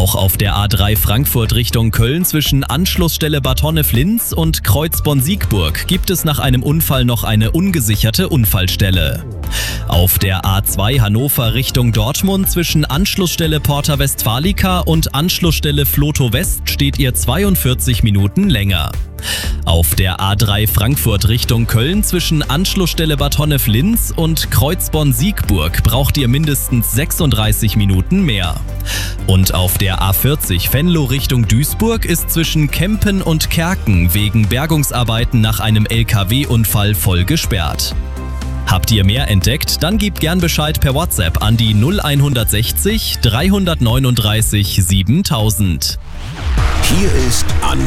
Auch auf der A3 Frankfurt Richtung Köln zwischen Anschlussstelle Bad Honnef-Linz und Kreuz Bonn-Siegburg gibt es nach einem Unfall noch eine ungesicherte Unfallstelle. Auf der A2 Hannover Richtung Dortmund zwischen Anschlussstelle Porta Westfalica und Anschlussstelle Floto West steht ihr 42 Minuten länger. Auf der A3 Frankfurt Richtung Köln zwischen Anschlussstelle Bad Honnef-Linz und Kreuz Bonn-Siegburg braucht ihr mindestens 36 Minuten mehr. Und auf der A40 Venlo Richtung Duisburg ist zwischen Kempen und Kerken wegen Bergungsarbeiten nach einem LKW-Unfall voll gesperrt. Habt ihr mehr entdeckt? Dann gebt gern Bescheid per WhatsApp an die 0160 339 7000. Hier ist